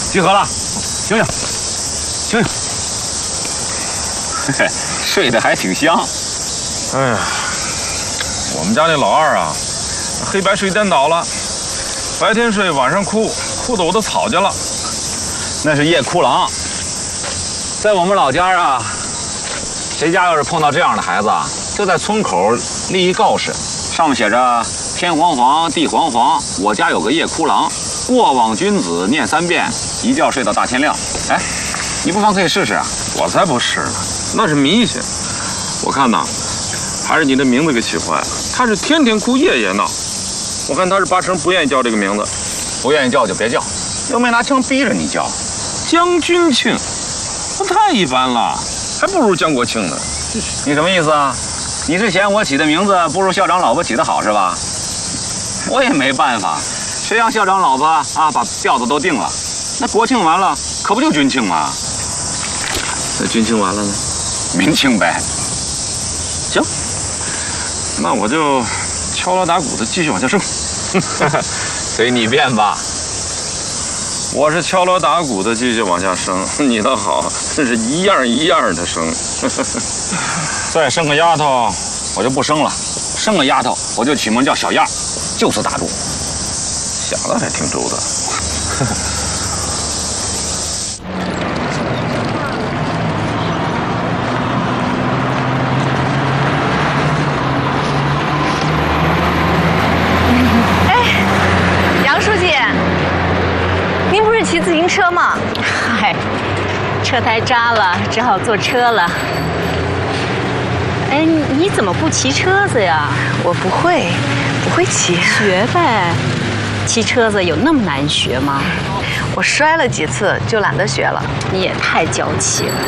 集合了，醒醒，醒醒！嘿嘿，睡得还挺香。 哎呀，我们家那老二啊，黑白睡颠倒了，白天睡，晚上哭，哭得我都草去了。 那是夜哭郎。在我们老家啊，谁家要是碰到这样的孩子啊，就在村口立一告示，上面写着“天黄黄，地黄黄，我家有个夜哭郎，过往君子念3遍，一觉睡到大天亮”。哎，你不妨可以试试啊！ 我才不是呢，那是迷信。我看呐，还是你的名字给起坏了。他是天天哭，夜夜闹。我看他是八成不愿意叫这个名字。 不愿意叫就别叫，又没拿枪逼着你叫。 江君庆，那太一般了，还不如江国庆呢。 你什么意思啊？你是嫌我起的名字不如校长老婆起的好是吧？我也没办法，谁让校长老婆啊把调子都定了，那国庆完了可不就军庆吗？ 那军庆完了呢？ 民庆呗。 行，那我就敲锣打鼓的继续往下升。 随你便吧。 我是敲锣打鼓的继续往下升，你倒好，真是一样一样的升。 再生个丫头，我就不生了；生个丫头，我就起名叫小样，就此打住。 想的还挺周到。 骑自行车吗？ 嗨，车胎扎了，只好坐车了。哎，你怎么不骑车子呀？ 我不会骑。 学呗，骑车子有那么难学吗？ 我摔了几次就懒得学了。 你也太娇气了。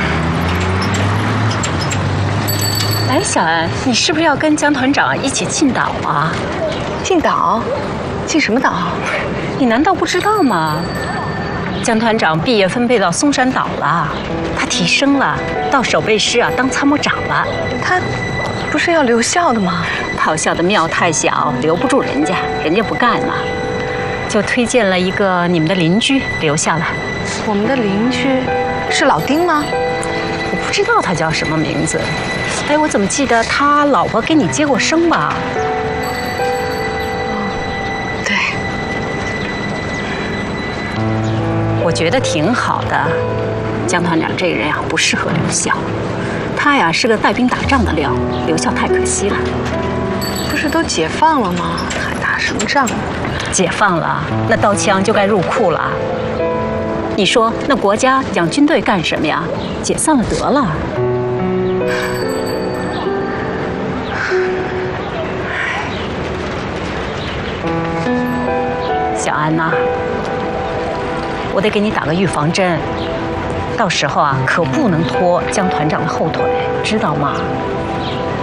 哎，小安，你是不是要跟江团长一起进岛啊？ 进岛？进什么岛？ 你难道不知道吗？江团长毕业分配到松山岛了，他提升了，到守备师啊当参谋长了。 他不是要留校的吗？ 炮校的庙太小，留不住人家，人家不干了，就推荐了一个你们的邻居留下了。 我们的邻居是老丁吗？ 我不知道他叫什么名字。哎，我怎么记得他老婆给你接过生吧？ 对。 我觉得挺好的。江团长这个人呀，不适合留校。他呀是个带兵打仗的料，留校太可惜了。 不是都解放了吗？还打什么仗？ 解放了，那刀枪就该入库了。你说那国家养军队干什么呀？解散了得了。小安呐，我得给你打个预防针，到时候啊可不能拖江团长的后腿，知道吗？